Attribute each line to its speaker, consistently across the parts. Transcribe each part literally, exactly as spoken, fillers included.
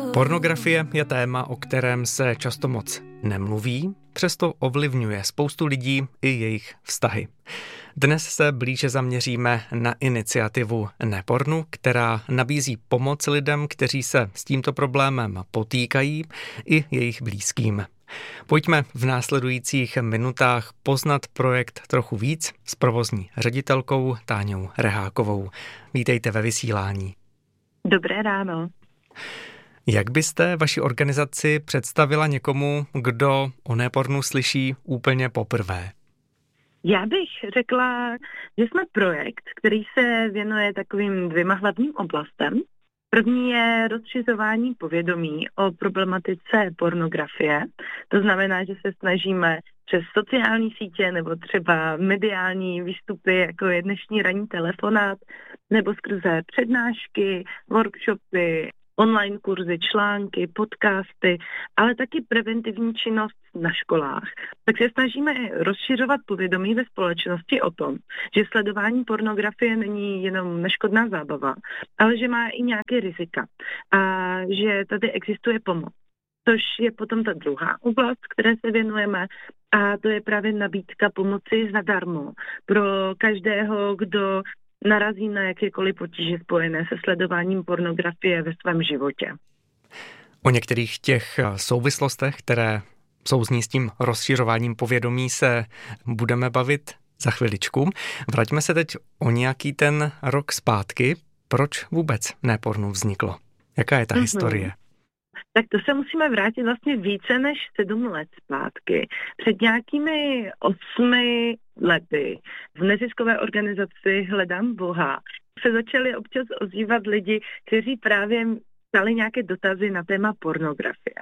Speaker 1: Pornografie je téma, o kterém se často moc nemluví, přesto ovlivňuje spoustu lidí i jejich vztahy. Dnes se blíže zaměříme na iniciativu Nepornu, která nabízí pomoc lidem, kteří se s tímto problémem potýkají, i jejich blízkým. Pojďme v následujících minutách poznat projekt trochu víc s provozní ředitelkou Táňou Rehákovou. Vítejte ve vysílání.
Speaker 2: Dobré ráno.
Speaker 1: Jak byste vaši organizaci představila někomu, kdo o Nepornu slyší úplně poprvé?
Speaker 2: Já bych řekla, že jsme projekt, který se věnuje takovým dvěma hlavním oblastem. První je rozšiřování povědomí o problematice pornografie. To znamená, že se snažíme přes sociální sítě nebo třeba mediální výstupy, jako je dnešní ranní telefonát, nebo skrze přednášky, workshopy, online kurzy, články, podcasty, ale taky preventivní činnost na školách. Tak se snažíme rozšiřovat povědomí ve společnosti o tom, že sledování pornografie není jenom neškodná zábava, ale že má i nějaké rizika a že tady existuje pomoc. Což je potom ta druhá oblast, které se věnujeme, a to je právě nabídka pomoci zadarmo pro každého, kdo narazí na jakékoliv potíže spojené se sledováním pornografie ve svém životě.
Speaker 1: O některých těch souvislostech, které souzní s tím rozšiřováním povědomí, se budeme bavit za chviličku. Vraťme se teď o nějaký ten rok zpátky. Proč vůbec Nepornu vzniklo? Jaká je ta mm-hmm. historie?
Speaker 2: Tak to se musíme vrátit vlastně více než sedm let zpátky. Před nějakými osmi lety v neziskové organizaci Hledám Boha se začali občas ozývat lidi, kteří právě ptali nějaké dotazy na téma pornografie.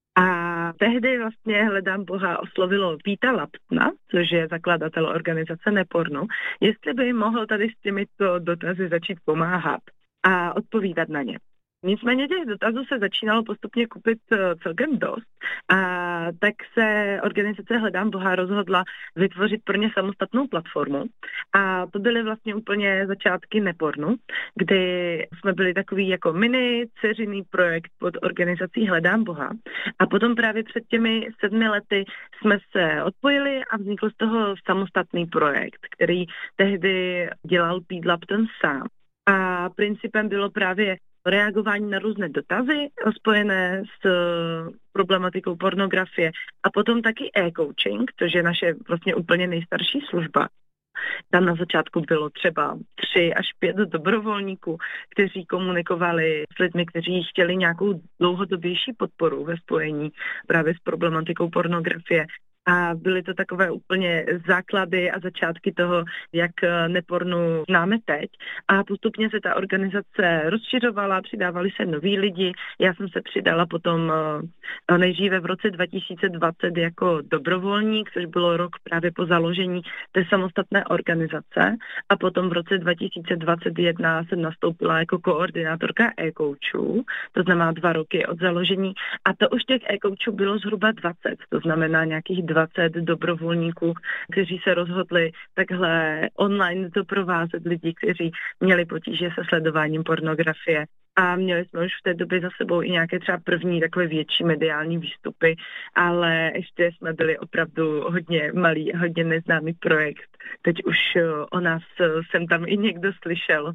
Speaker 2: A tehdy vlastně Hledám Boha oslovilo Víta Laptna, což je zakladatel organizace Nepornu, jestli by mohl tady s těmito dotazy začít pomáhat a odpovídat na ně. Nicméně těch dotazů se začínalo postupně kupit celkem dost, a tak se organizace Hledám Boha rozhodla vytvořit pro ně samostatnou platformu, a to byly vlastně úplně začátky Nepornu, kdy jsme byli takový jako mini dceřiný projekt pod organizací Hledám Boha, a potom právě před těmi sedmi lety jsme se odpojili a vznikl z toho samostatný projekt, který tehdy dělal Pete Lapton sám. A principem bylo právě reagování na různé dotazy spojené s problematikou pornografie a potom taky e-coaching, což je naše vlastně úplně nejstarší služba. Tam na začátku bylo třeba tři až pět dobrovolníků, kteří komunikovali s lidmi, kteří chtěli nějakou dlouhodobější podporu ve spojení právě s problematikou pornografie. A byly to takové úplně základy a začátky toho, jak Nepornu známe teď. A postupně se ta organizace rozšiřovala, přidávali se noví lidi. Já jsem se přidala potom nejdříve v roce dva tisíce dvacet jako dobrovolník, což bylo rok právě po založení té samostatné organizace. A potom v roce dva tisíce dvacet jedna jsem nastoupila jako koordinátorka e-coachů, to znamená dva roky od založení. A to už těch e-coachů bylo zhruba dvacet, to znamená nějakých dvacet dobrovolníků, kteří se rozhodli takhle online doprovázet lidi, kteří měli potíže se sledováním pornografie. A měli jsme už v té době za sebou i nějaké třeba první takové větší mediální výstupy, ale ještě jsme byli opravdu hodně malý, hodně neznámý projekt. Teď už o nás jsem tam i někdo slyšel.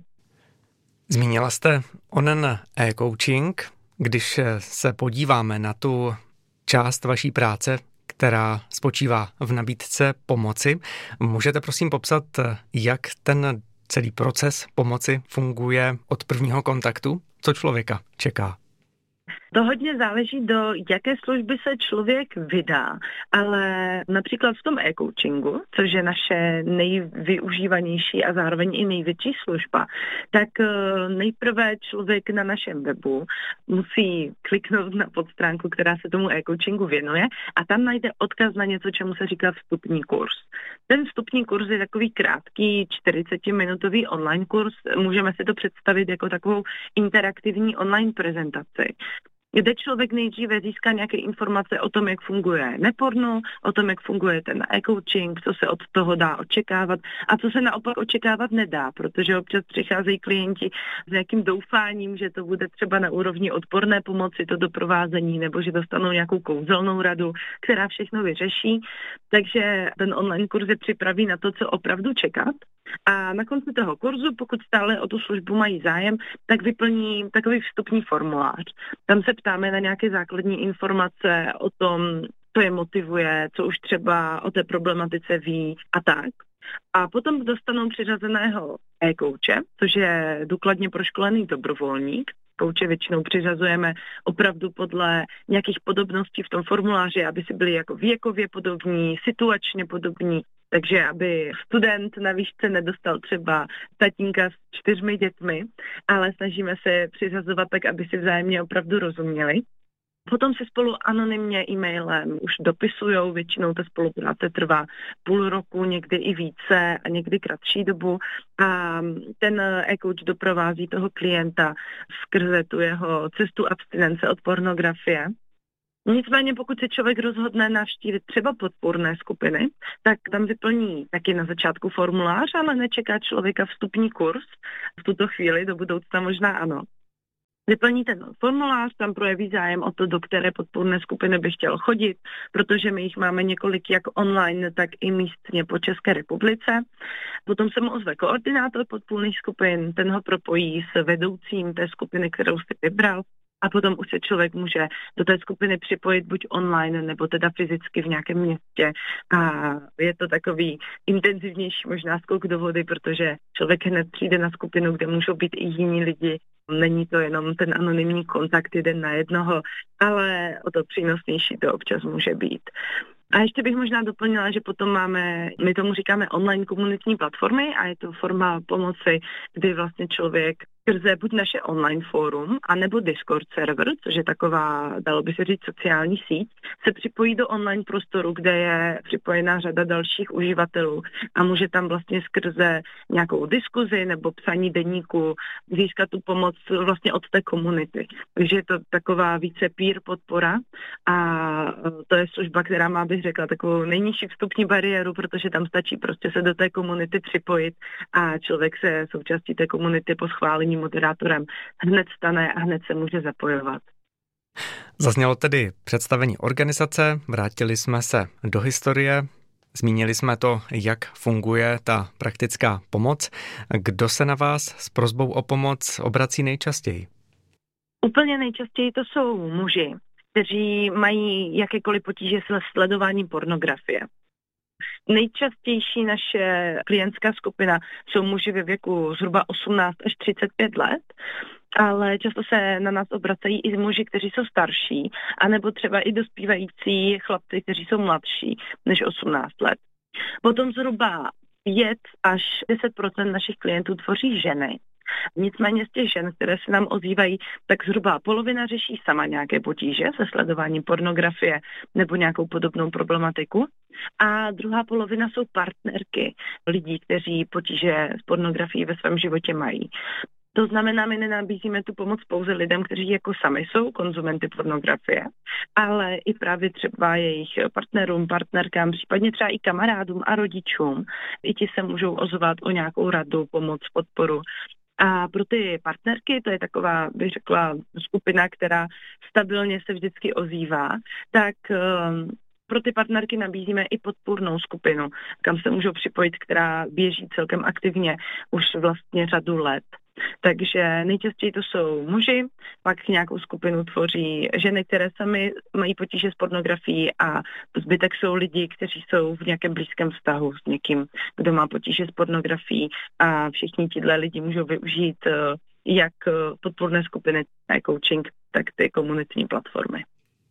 Speaker 1: Zmínila jste onen e-coaching. Když se podíváme na tu část vaší práce, která spočívá v nabídce pomoci, můžete prosím popsat, jak ten celý proces pomoci funguje od prvního kontaktu? Co člověka čeká?
Speaker 2: To hodně záleží, do jaké služby se člověk vydá, ale například v tom e-coachingu, což je naše nejvyužívanější a zároveň i největší služba, tak nejprve člověk na našem webu musí kliknout na podstránku, která se tomu e-coachingu věnuje, a tam najde odkaz na něco, čemu se říká vstupní kurz. Ten vstupní kurz je takový krátký čtyřicetiminutový online kurz, můžeme si to představit jako takovou interaktivní online prezentaci, kde člověk nejdříve získá nějaké informace o tom, jak funguje neporno, o tom, jak funguje ten e-coaching, co se od toho dá očekávat a co se naopak očekávat nedá, protože občas přicházejí klienti s nějakým doufáním, že to bude třeba na úrovni odborné pomoci, to doprovázení, nebo že dostanou nějakou kouzelnou radu, která všechno vyřeší. Takže ten online kurz je připraví na to, co opravdu čekat. A na konci toho kurzu, pokud stále o tu službu mají zájem, tak vyplní takový vstupní formulář. Tam se ptáme na nějaké základní informace o tom, co je motivuje, co už třeba o té problematice ví a tak. A potom dostanou přiřazeného e-kouče, což je důkladně proškolený dobrovolník. Kouče většinou přiřazujeme opravdu podle nějakých podobností v tom formuláři, aby si byli jako věkově podobní, situačně podobní, takže aby student na výšce nedostal třeba tatínka s čtyřmi dětmi, ale snažíme se přiřazovat tak, aby si vzájemně opravdu rozuměli. Potom se spolu anonymně e-mailem už dopisujou, většinou ta spolupráce trvá půl roku, někdy i více a někdy kratší dobu a ten e-coach doprovází toho klienta skrze tu jeho cestu abstinence od pornografie. Nicméně pokud se člověk rozhodne navštívit třeba podpůrné skupiny, tak tam vyplní taky na začátku formulář, ale nečeká člověka vstupní kurz. V tuto chvíli, do budoucna možná ano. Vyplní ten formulář, tam projeví zájem o to, do které podpůrné skupiny by chtěl chodit, protože my jich máme několik jak online, tak i místně po České republice. Potom se mu ozve koordinátor podpůrných skupin, ten ho propojí s vedoucím té skupiny, kterou si vybral. A potom už se člověk může do té skupiny připojit buď online, nebo teda fyzicky v nějakém městě. A je to takový intenzivnější možná skok do vody, protože člověk hned přijde na skupinu, kde můžou být i jiní lidi. Není to jenom ten anonymní kontakt jeden na jednoho, ale o to přínosnější to občas může být. A ještě bych možná doplnila, že potom máme, my tomu říkáme online komunitní platformy a je to forma pomoci, kdy vlastně člověk skrze buď naše online fórum, anebo Discord server, což je taková, dalo by se říct, sociální síť, se připojí do online prostoru, kde je připojená řada dalších uživatelů a může tam vlastně skrze nějakou diskuzi nebo psaní deníku získat tu pomoc vlastně od té komunity. Takže je to taková více peer podpora a to je služba, která má, bych řekla, takovou nejnižší vstupní bariéru, protože tam stačí prostě se do té komunity připojit a člověk se součástí té komunity po schválení moderátorem hned stane a hned se může zapojovat.
Speaker 1: Zaznělo tedy představení organizace, vrátili jsme se do historie, zmínili jsme to, jak funguje ta praktická pomoc. Kdo se na vás s prosbou o pomoc obrací nejčastěji?
Speaker 2: Úplně nejčastěji to jsou muži, kteří mají jakékoliv potíže s sledováním pornografie. Nejčastější naše klientská skupina jsou muži ve věku zhruba osmnáct až třicet pět let, ale často se na nás obracají i muži, kteří jsou starší, anebo třeba i dospívající chlapci, kteří jsou mladší než osmnáct let. Potom zhruba pět až deset procent našich klientů tvoří ženy. Nicméně z těch žen, které se nám ozývají, tak zhruba polovina řeší sama nějaké potíže se sledováním pornografie nebo nějakou podobnou problematiku. A druhá polovina jsou partnerky lidí, kteří potíže s pornografií ve svém životě mají. To znamená, my nenabízíme tu pomoc pouze lidem, kteří jako sami jsou konzumenty pornografie, ale i právě třeba jejich partnerům, partnerkám, případně třeba i kamarádům a rodičům. I ti se můžou ozvat o nějakou radu, pomoc, podporu. A pro ty partnerky, to je taková, bych řekla, skupina, která stabilně se vždycky ozývá, tak um, pro ty partnerky nabízíme i podpůrnou skupinu, kam se můžou připojit, která běží celkem aktivně už vlastně řadu let. Takže nejčastěji to jsou muži, pak nějakou skupinu tvoří ženy, které sami mají potíže s pornografií a zbytek jsou lidi, kteří jsou v nějakém blízkém vztahu s někým, kdo má potíže s pornografií a všichni tihle lidi můžou využít jak podpůrné skupiny, coaching, tak ty komunitní platformy.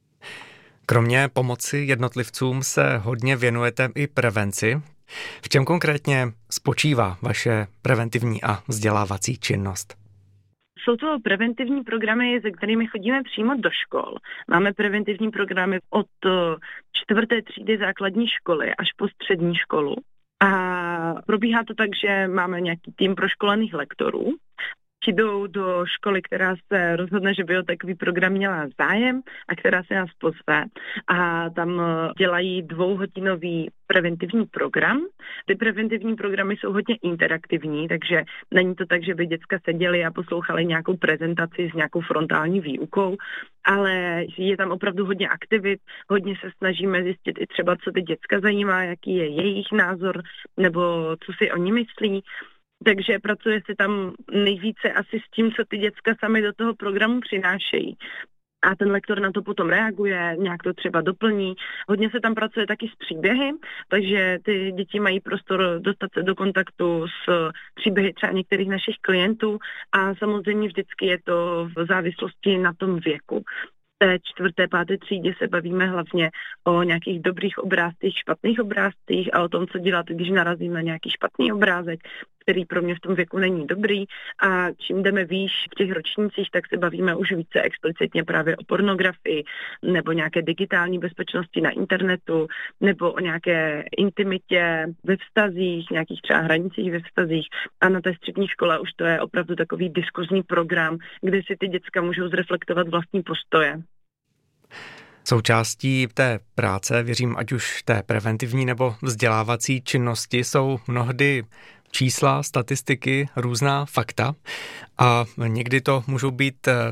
Speaker 1: Kromě pomoci jednotlivcům se hodně věnujete i prevenci. V čem konkrétně spočívá vaše preventivní a vzdělávací činnost?
Speaker 2: Jsou to preventivní programy, se kterými chodíme přímo do škol. Máme preventivní programy od čtvrté třídy základní školy až po střední školu. A probíhá to tak, že máme nějaký tým proškolených lektorů. jdou do školy, která se rozhodne, že by o takový program měla zájem a která se nás pozve. A tam dělají dvouhodinový preventivní program. Ty preventivní programy jsou hodně interaktivní, takže není to tak, že by děcka seděli a poslouchali nějakou prezentaci s nějakou frontální výukou, ale je tam opravdu hodně aktivit, hodně se snažíme zjistit i třeba, co ty děcka zajímá, jaký je jejich názor, nebo co si oni myslí. Takže pracuje se tam nejvíce asi s tím, co ty děcka sami do toho programu přinášejí. A ten lektor na to potom reaguje, nějak to třeba doplní. Hodně se tam pracuje taky s příběhy, takže ty děti mají prostor dostat se do kontaktu s příběhy třeba některých našich klientů a samozřejmě vždycky je to v závislosti na tom věku. V té čtvrté, páté třídě se bavíme hlavně o nějakých dobrých obrázcích, špatných obrázcích a o tom, co dělat, když narazím na nějaký špatný obrázek, který pro mě v tom věku není dobrý. A čím jdeme výš v těch ročnících, tak se bavíme už více explicitně právě o pornografii nebo nějaké digitální bezpečnosti na internetu nebo o nějaké intimitě ve vztazích, nějakých třeba hranicích ve vztazích. A na té střední škole už to je opravdu takový diskuzní program, kde si ty děcka můžou zreflektovat vlastní postoje.
Speaker 1: Součástí té práce, věřím, ať už té preventivní nebo vzdělávací činnosti, jsou mnohdy čísla, statistiky, různá fakta a někdy to můžou být